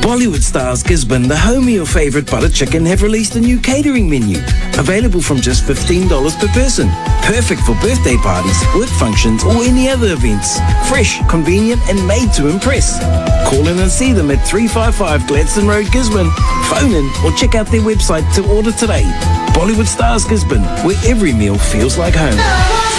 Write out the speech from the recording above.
Bollywood Stars Gisborne, the home of your favourite butter chicken, have released a new catering menu. Available from just $15 per person. Perfect for birthday parties, work functions or any other events. Fresh, convenient and made to impress. Call in and see them at 355 Gladstone Road, Gisborne. Phone in or check out their website to order today. Bollywood Stars Gisborne, where every meal feels like home.